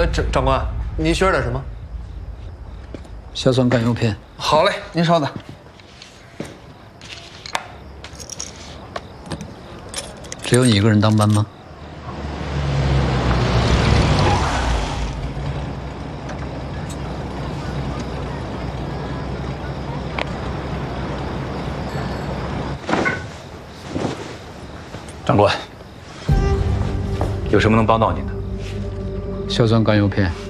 长官，您需要点什么？ 硝酸甘油片。 好嘞，您稍等。 只有你一个人当班吗？ 长官，有什么能帮到您的？ 硝酸甘油片。